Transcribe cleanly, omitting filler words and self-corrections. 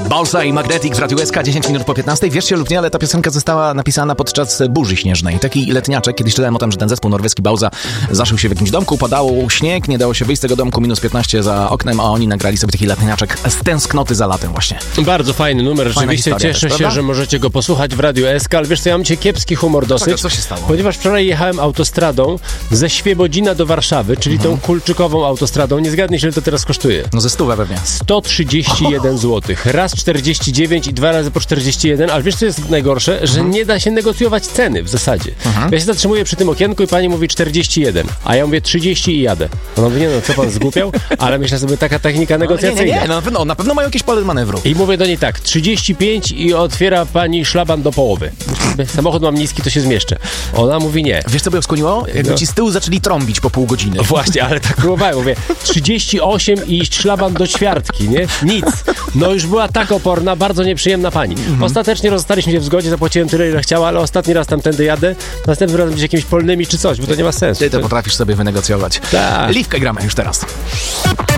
Balsa i Magnetic w Radiu SK, 10 minut po 15. Wierzcie lub nie, ale ta piosenka została napisana podczas burzy śnieżnej. Taki letniaczek, kiedyś czytałem o tym, że ten zespół norweski Balsa zaszył się w jakimś domku, padało śnieg, nie dało się wyjść z tego domku, minus 15 za oknem, a oni nagrali sobie taki letniaczek z tęsknoty za latem właśnie. Bardzo fajny numer, Fajna rzeczywiście cieszę się, że możecie go posłuchać w Radiu SK, ale wiesz co, ja mam dzisiaj kiepski humor dosyć. Co się stało? Ponieważ wczoraj jechałem autostradą ze Świebodzina do Warszawy, czyli tą kulczykową autostradą. Nie zgadnij się, ile to teraz kosztuje. No ze 100 pewnie. 131 zł. Raz 49 i 2 razy po 41, ale wiesz co jest najgorsze? Że nie da się negocjować ceny w zasadzie. Ja się zatrzymuję przy tym okienku i pani mówi 41, a ja mówię 30 i jadę. Ona mówi, nie no, co pan zgubiał? Ale myślę sobie, taka technika negocjacyjna. Nie, no, na pewno mają jakieś pole manewru. I mówię do niej tak, 35 i otwiera pani szlaban do połowy. Samochód mam niski, to się zmieszczę. Ona mówi nie. Wiesz co by ją skłoniło? Jakby ci z tyłu zaczęli trąbić po pół godziny. Właśnie, ale tak próbowałem. Mówię, 38 i szlaban do ćwiartki, nie? Nic. No już była tak oporna, bardzo nieprzyjemna pani. Ostatecznie rozstaliśmy się w zgodzie, zapłaciłem tyle, ile chciała, ale ostatni raz tamtędy jadę, następnym razem gdzieś jakimiś polnymi czy coś, bo to nie ma sensu. Ty to potrafisz sobie wynegocjować. Tak. Liwkę gramy już teraz.